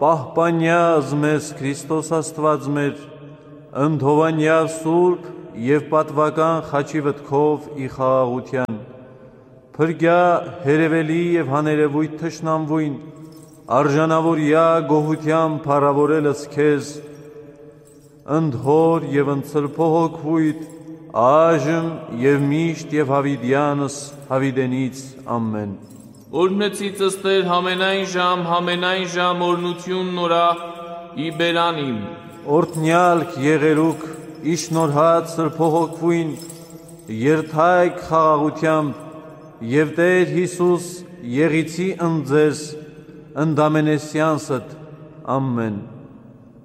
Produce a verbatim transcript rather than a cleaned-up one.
պահպանյազ մեզ Քրիստոս Աստված մեր, ընդհովանյա սուրբ և պատվական խաչի վտքով ի խաղաղության, փրկյա հերևելի և հաներևույթ թշնամվույն, արժանավորյա գոհության փառավորելս քեզ, ընդհոր և ընծրփող հոգվույթ, այժմ և միշտ և հավիդյանս հավիդենից ամեն։ Օրհնեցիցս Տեր համենայն ժամ, համենայն ժամ օրնություն նորա ի բերանիմ։ Օրհնյալք եղերուք իշնորհած սրբող հոգվույն, երթայք խաղաղությամբ և Տեր Հիսուս եղիցի ընդ ձեզ ընդամենեսյանսդ ամեն։